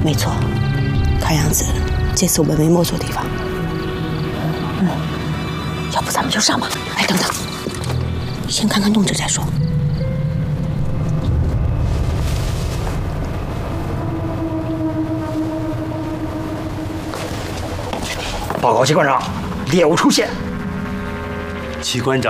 没错，看样子这次我们没摸错地方。要不咱们就上吧。哎，等等，先看看动静再说。 报告机关长，猎物出现。 机关长。